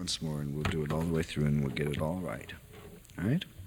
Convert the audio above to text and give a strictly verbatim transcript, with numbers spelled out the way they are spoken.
once more, and we'll do it all the way through, and we'll get it all right. All right?